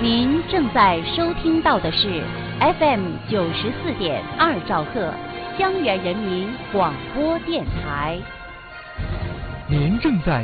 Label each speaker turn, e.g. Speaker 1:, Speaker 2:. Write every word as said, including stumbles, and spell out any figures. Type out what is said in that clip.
Speaker 1: 您正在收听到的是 F M 九十四点二兆赫，江源人民广播电台。
Speaker 2: 您正在